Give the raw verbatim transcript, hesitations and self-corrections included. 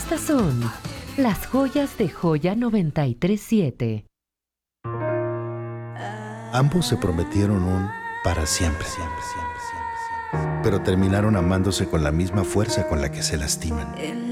Estas son las joyas de Joya noventa y tres siete. Ambos se prometieron un para siempre, pero terminaron amándose con la misma fuerza con la que se lastiman.